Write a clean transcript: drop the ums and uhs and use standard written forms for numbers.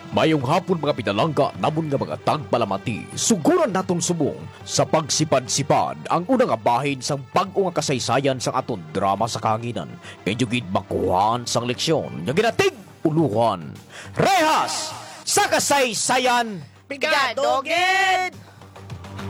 Mayong hapon mga pinalangga, namon nga mga tagpalamati, suguran naton subong sa pagsipad-sipad ang unang bahin sang bag-o nga kasaysayan sang aton drama sa kahanginan. Medyo gid makuhaan sang leksyon, nga ginatig uluhan. Rehas sa kasaysayan! Bigadogid!